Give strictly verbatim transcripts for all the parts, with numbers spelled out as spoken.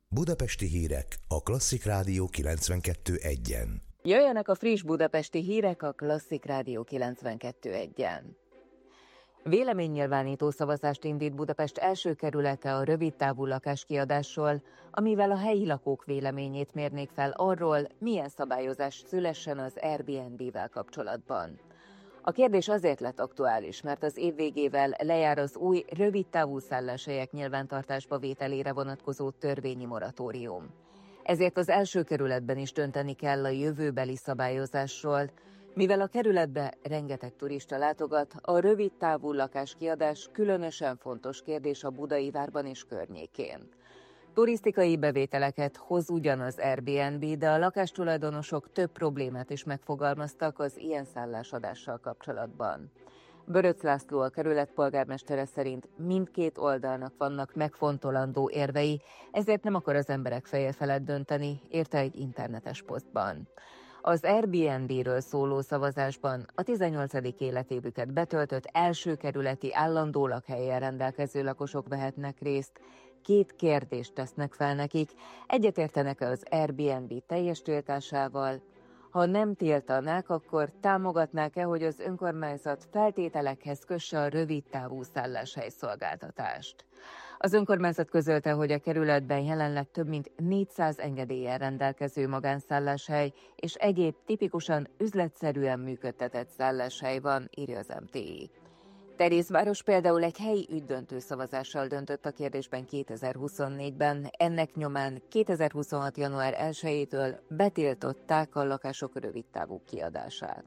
Budapesti hírek a Klasszik Rádió kilencvenkettő egyen. Jöjjenek a friss budapesti hírek a Klasszik Rádió kilencvenkettő egyen. Véleménynyilvánító szavazást indít Budapest első kerülete a rövidtávú lakáskiadásról, amivel a helyi lakók véleményét mérnék fel arról, milyen szabályozás szülessen az Airbnb-vel kapcsolatban. A kérdés azért lett aktuális, mert az év végével lejár az új rövidtávú szálláshelyek nyilvántartásba vételére vonatkozó törvényi moratórium. Ezért az első kerületben is dönteni kell a jövőbeli szabályozásról, mivel a kerületbe rengeteg turista látogat, a rövidtávú lakáskiadás különösen fontos kérdés a Budai várban és környékén. Turisztikai bevételeket hoz ugyan az Airbnb, de a lakástulajdonosok több problémát is megfogalmaztak az ilyen szállásadással kapcsolatban. Böröcz László, a kerület polgármestere szerint mindkét oldalnak vannak megfontolandó érvei, ezért nem akar az emberek feje felett dönteni, írta egy internetes posztban. Az Airbnb-ről szóló szavazásban a tizennyolcadik életévüket betöltött első kerületi állandó lakhelyen rendelkező lakosok vehetnek részt. Két kérdést tesznek fel nekik, egyetértenek-e az Airbnb teljes tiltásával? Ha nem tiltanák, akkor támogatnák-e, hogy az önkormányzat feltételekhez kösse a rövidtávú szálláshely szolgáltatást? Az önkormányzat közölte, hogy a kerületben jelenleg több mint négyszáz engedéllyel rendelkező magánszálláshely és egyéb tipikusan üzletszerűen működtetett szálláshely van, írja az em té i. Terézváros például egy helyi ügydöntő szavazással döntött a kérdésben kétezer-huszonnégyben, ennek nyomán kétezer-huszonhat. január elsejétől betiltották a lakások rövidtávú kiadását.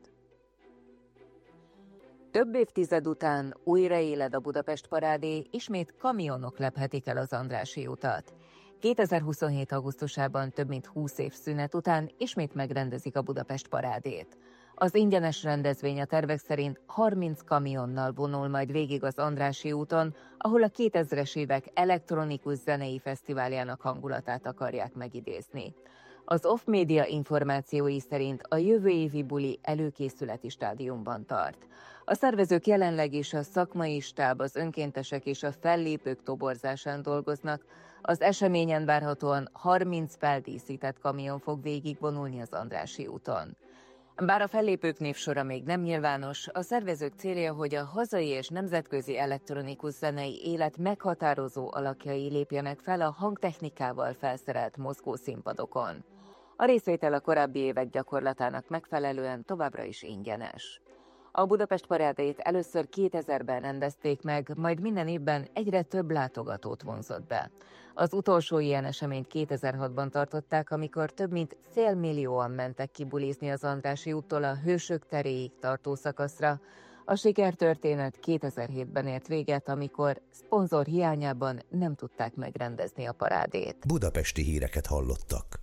Több évtized után újra éled a Budapest parádé, ismét kamionok lephetik el az Andrássy utat. kétezer-huszonhét. augusztusában több mint húsz év szünet után ismét megrendezik a Budapest parádét. Az ingyenes rendezvény a tervek szerint harminc kamionnal vonul majd végig az Andrássy úton, ahol a kétezres évek elektronikus zenei fesztiváljának hangulatát akarják megidézni. Az Off Media információi szerint a jövő évi buli előkészületi stádiumban tart. A szervezők jelenleg is a szakmai stáb, az önkéntesek és a fellépők toborzásán dolgoznak. Az eseményen várhatóan harminc feldíszített kamion fog végigvonulni az Andrássy úton. Bár a fellépők névsora még nem nyilvános, a szervezők célja, hogy a hazai és nemzetközi elektronikus zenei élet meghatározó alakjai lépjenek fel a hangtechnikával felszerelt mozgószínpadokon. A részvétel a korábbi évek gyakorlatának megfelelően továbbra is ingyenes. A Budapest parádét először kétezerben rendezték meg, majd minden évben egyre több látogatót vonzott be. Az utolsó ilyen eseményt kétezer-hatban tartották, amikor több mint félmillióan mentek kibulizni az Andrássy úttól a Hősök teréig tartó szakaszra. A sikertörténet kétezer-hétben ért véget, amikor szponzor hiányában nem tudták megrendezni a parádét. Budapesti híreket hallottak.